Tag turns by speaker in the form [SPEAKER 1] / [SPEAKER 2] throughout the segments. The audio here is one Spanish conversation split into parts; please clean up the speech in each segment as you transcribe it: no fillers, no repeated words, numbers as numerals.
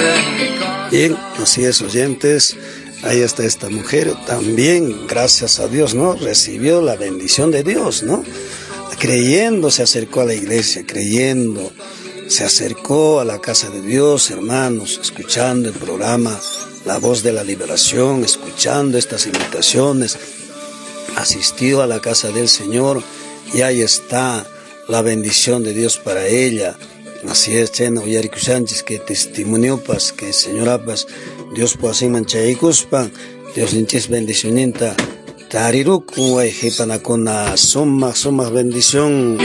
[SPEAKER 1] Bien, así es, oyentes. Ahí está esta mujer, también, gracias a Dios, ¿no? Recibió la bendición de Dios, ¿no? Creyendo se acercó a la iglesia, creyendo se acercó a la casa de Dios, hermanos, escuchando el programa La Voz de la Liberación, escuchando estas invitaciones, asistió a la casa del Señor y ahí está la bendición de Dios para ella. Así es, Chena Uyariku Sánchez, que testimonio pas, que Señora pas, Dios pues así manchaikuspa, Dios ninches bendicioninta, tariruku, hipanakona, suma bendición.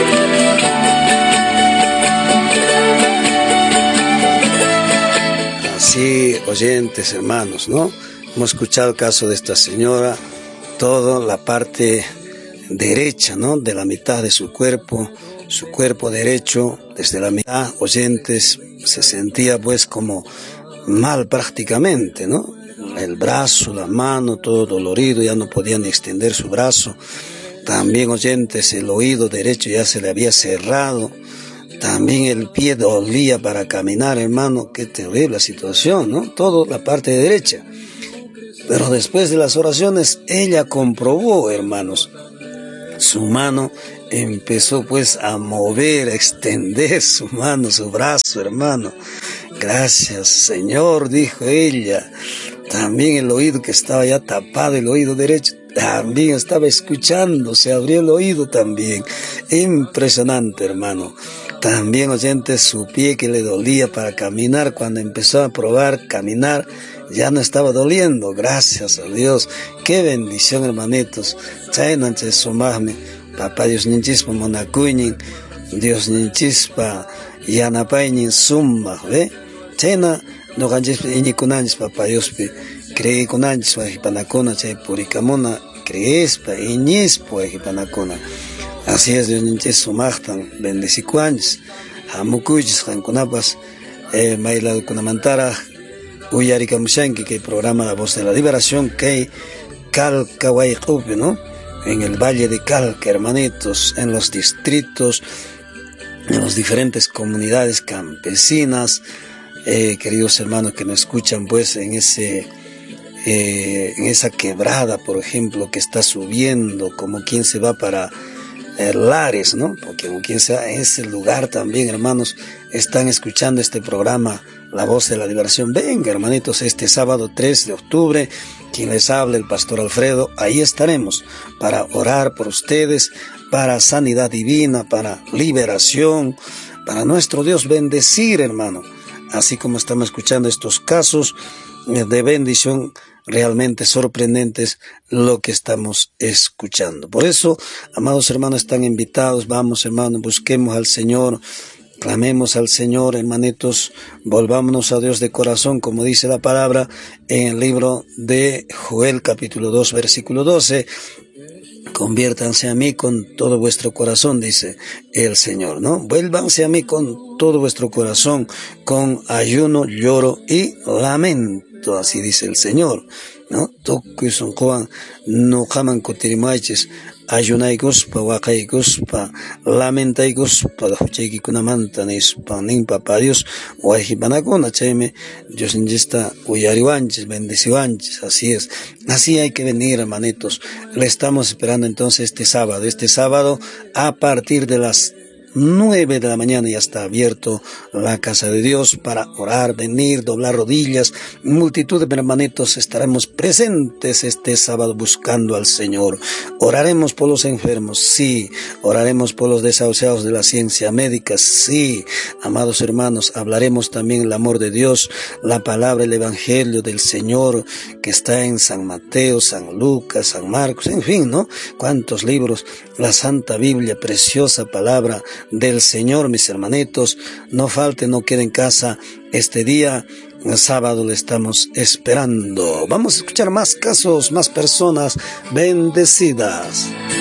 [SPEAKER 1] Así, oyentes, hermanos, ¿no? Hemos escuchado el caso de esta señora, toda la parte derecha, ¿no? De la mitad de su cuerpo derecho, desde la mitad, oyentes, se sentía pues como mal prácticamente, ¿no? El brazo, la mano, todo dolorido, ya no podía ni extender su brazo. También, oyentes, el oído derecho ya se le había cerrado. También el pie dolía para caminar, hermano. Qué terrible situación, ¿no? Toda la parte derecha. Pero después de las oraciones, ella comprobó, hermanos, su mano empezó pues a mover, a extender su mano, su brazo, hermano. Gracias, Señor, dijo ella. También el oído que estaba ya tapado, el oído derecho, también estaba escuchando, se abrió el oído también. Impresionante, hermano. También, oyentes, su pie que le dolía para caminar, cuando empezó a probar caminar, ya no estaba doliendo. Gracias a Dios. Qué bendición, hermanitos. Chaynanche sumahme. Papá Dios ninchispa monakuñin, Dios ninchispa yanapaynin sumah, ¿ve? Chayna no ganchispa iñikunanchis Papá Diospi, cree kunanchis wajipanakuna chay purikamuna, creespa iñispa wajipanakuna. Así es, Dios ninchis sumahtan, bendecicuanchis, hamukuychis jankunapas, mayladukunamantara, uyarikamushanki, que programa La Voz de la Liberación, que Calcahuaycupi, ¿no? En el Valle de Calca, hermanitos, en los distritos, en las diferentes comunidades campesinas, queridos hermanos que nos escuchan, pues en esa quebrada, por ejemplo, que está subiendo, como quien se va para Lares, ¿no? Porque como quien sea, en ese lugar también, hermanos, están escuchando este programa, La Voz de la Liberación. Venga, hermanitos, este sábado 3 de octubre, quien les habla, el pastor Alfredo, ahí estaremos para orar por ustedes, para sanidad divina, para liberación, para nuestro Dios bendecir, hermano. Así como estamos escuchando estos casos de bendición realmente sorprendentes, lo que estamos escuchando. Por eso, amados hermanos, están invitados. Vamos, hermanos, busquemos al Señor. Clamemos al Señor, hermanitos, volvámonos a Dios de corazón, como dice la palabra en el libro de Joel, capítulo 2, versículo 12. Conviértanse a mí con todo vuestro corazón, dice el Señor, ¿no? Vuélvanse a mí con todo vuestro corazón, con ayuno, lloro y lamento, así dice el Señor, ¿no? Toku son Juan, no jaman cotirimaiches, ayunaiguspa, wakaiguspa, lamentaiguspa, huchaikikunamanta, nispa, nin Papá Dios, wajipanakuna, chayme, Dios injista, uyariwanches, bendeciwanches, así es. Así hay que venir, hermanitos. Le estamos esperando entonces este sábado, a partir de las 9 de la mañana ya está abierto la casa de Dios para orar, venir, doblar rodillas. Multitud de hermanitos estaremos presentes este sábado buscando al Señor. Oraremos por los enfermos, sí. Oraremos por los desahuciados de la ciencia médica, sí. Amados hermanos, hablaremos también el amor de Dios, la palabra, el evangelio del Señor que está en San Mateo, San Lucas, San Marcos, en fin, ¿no? Cuántos libros, la Santa Biblia, preciosa palabra del Señor, mis hermanitos. No falte, no quede en casa este día. El sábado le estamos esperando. Vamos a escuchar más casos, más personas bendecidas.